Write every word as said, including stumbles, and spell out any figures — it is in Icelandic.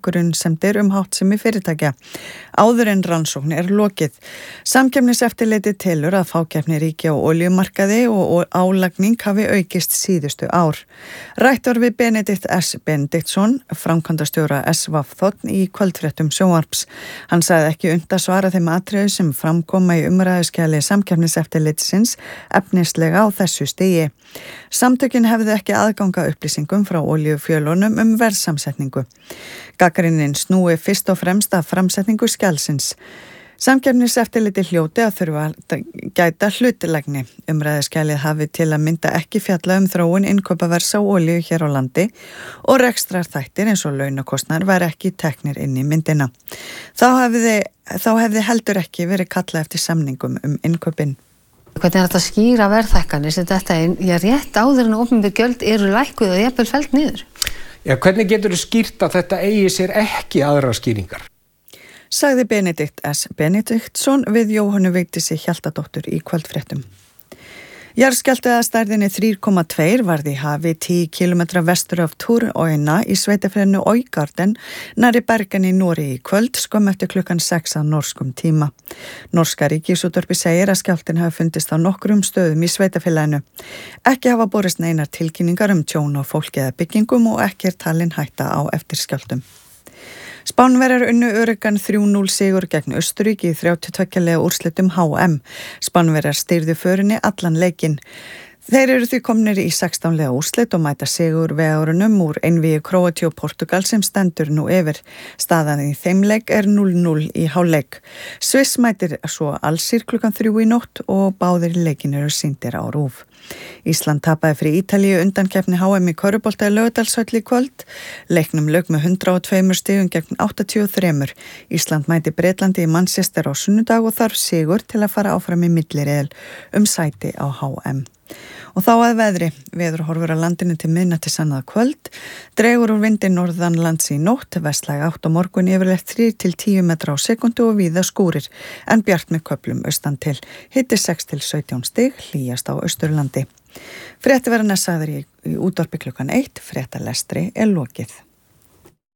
grunsemdir um háttsemi fyrirtækja. Áður en rannsókn er lokið. Samkeppniseftirlitið telur að fákeppni ríki á olíumarkaði og álagning hafi aukist síðustu ár. Rætt var við Benedikt S. Benediktsson, framkvæmdastjóra S V Þ í kvöldfréttum sjónvarps. Hann sagði ekki unnt að svara þeim atriðum sem framkoma í umræðuskjali Samkeppniseftirlitsins efnislega á þessu stigi. Samtökin hefðu ekki aðganga upplýsingum frá olíufjölunum um verðsamsetningu. Gagnrýnin snúi fyrst og fremst af framsetningu skjalsins. Samkeppniseftirlitið hljóti að þurfa að gæta hlutlægni. Umræðuskjalið hafi til að mynda ekki fjalla um þróun innkaupavers á olíu hér á landi og rekstrarþættir eins og launakostnaður var ekki teknir inn í myndina. Þá hefði, þá hefði heldur ekki verið kallað eftir samningum um innkaupin. Hvernig er þetta að skýra verðhækkanir sem þetta er, já, rétt áður en opinber gjöld eru lækkuð og jafnvel felld niður? Já, hvernig getur þú skýrt að þetta eigi sér ekki aðrar skýringar? Sagði Benedikt S. Benediktsson við Jóhönnu Vigdísi Hjaltadóttur í kvöldfréttum. Jarðskjálfti að stærðinni þrjú komma tvö varð í hafi tíu kílómetra vestur af Turøyna í sveitarfélaginu Øygarden nærri Bergen í Noregi í kvöld skömmu eftir klukkan sex að norskum tíma. Norska ríkisútvarpið segir að skjálftinn hafi fundist á nokkrum stöðum í sveitarfélaginu. Ekki hafa borist neinar tilkynningar um tjón á fólki eða byggingum og ekki er talin hætta á eftirskjálftum. Spánverjar unnu öruggan þrjú núll sigur gegn Austurríki í þrjátíu og tveggja liða úrslitum H M. Spánverjar stýrðu förinni allan leikinn. Þeir eru því komnir í sextán liða úrslit og mæta sigur vegurunum úr einvígi Króatíu og Portugal sem stendur nú yfir. Staðan í þeim leik er núll núll í hálfleik. Sviss mætir svo Alsír klukkan þrjú í nótt og báðir leikinn eru sýndir á RÚV. Ísland tapaði fyrir Ítalíu undankeppni H M í körfubolta í Laugardalshöll í kvöld. Leiknum lauk með hundrað og tvö stigum gegn áttatíu og þrjú. Ísland mæti Bretlandi í Manchester á sunnudag og þarf sigur til að fara áfram í milliriðil um sæti á H M. Og þá að veðri, veðurhorfur að landinu til miðnættis annað kvöld, dregur úr vindi norðanlands í nótt, vestlæg átt og morgun yfirleitt þrír til tíu metra á sekundu og víða skúrir, en bjart með köflum austan til, hiti sex til sautján stig, hlýjast á Austurlandi. Frétti verða næst sagðir í, í útvarpi klukkan eitt, fréttalestri er lokið.